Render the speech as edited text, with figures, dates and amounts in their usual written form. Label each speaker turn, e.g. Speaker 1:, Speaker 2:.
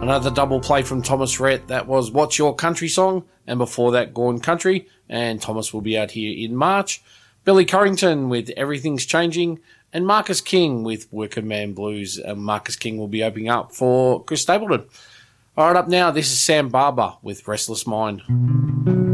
Speaker 1: Another double play from Thomas Rhett. That was What's Your Country Song? And before that, Gone Country. And Thomas will be out here in March. Billy Corrington with Everything's Changing. And Marcus King with Working Man Blues. Marcus King will be opening up for Chris Stapleton. All right, up now, this is Sam Barber with Restless Mind.